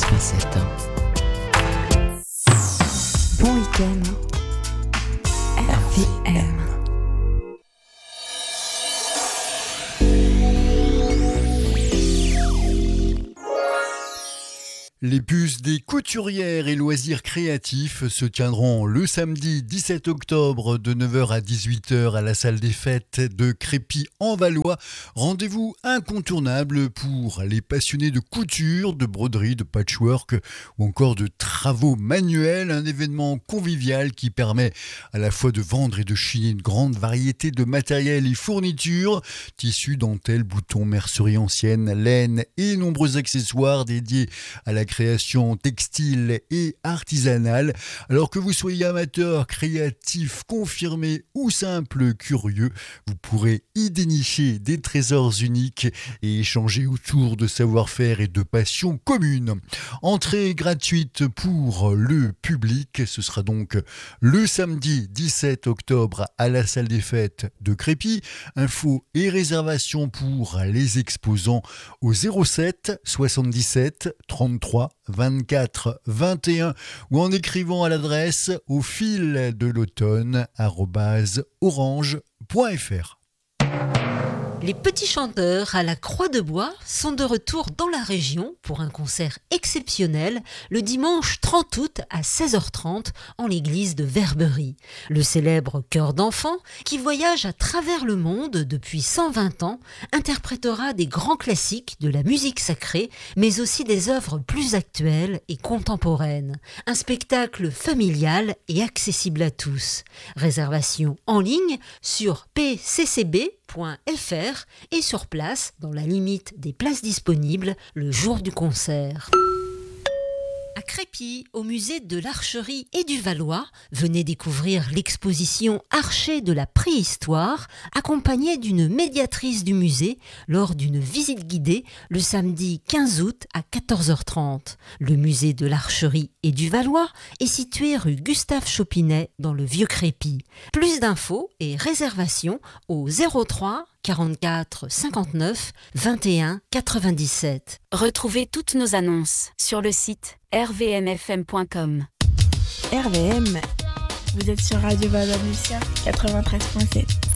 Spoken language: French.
87 ans. Bon week-end. RVM. Les puces des couturières et loisirs créatifs se tiendront le samedi 17 octobre de 9h à 18h à la salle des fêtes de Crépy en Valois. Rendez-vous incontournable pour les passionnés de couture, de broderie, de patchwork ou encore de travaux manuels. Un événement convivial qui permet à la fois de vendre et de chiner une grande variété de matériel et fournitures, tissus, dentelles, boutons, mercerie ancienne, laine et nombreux accessoires dédiés à la création textile et artisanale. Alors que vous soyez amateur, créatif, confirmé ou simple curieux, vous pourrez y dénicher des trésors uniques et échanger autour de savoir-faire et de passions communes. Entrée gratuite pour le public, ce sera donc le samedi 17 octobre à la salle des fêtes de Crépy. Infos et réservations pour les exposants au 07 77 33 24 21 ou en écrivant à l'adresse au fil de l'automne @orange.fr. Les Petits Chanteurs à la Croix de Bois sont de retour dans la région pour un concert exceptionnel le dimanche 30 août à 16h30 en l'église de Verberie. Le célèbre chœur d'enfants, qui voyage à travers le monde depuis 120 ans, interprétera des grands classiques de la musique sacrée, mais aussi des œuvres plus actuelles et contemporaines. Un spectacle familial et accessible à tous. Réservation en ligne sur pccb.fr et sur place, dans la limite des places disponibles, le jour du concert. À Crépy, au musée de l'Archerie et du Valois, venez découvrir l'exposition Archers de la préhistoire, accompagnée d'une médiatrice du musée lors d'une visite guidée le samedi 15 août à 14h30. Le musée de l'Archerie et du Valois est situé rue Gustave Chopinet dans le Vieux Crépy. Plus d'infos et réservations au 03 44 59 21 97. Retrouvez toutes nos annonces sur le site rvmfm.com. RVM, vous êtes sur Radio Valois-Lucia 93.7.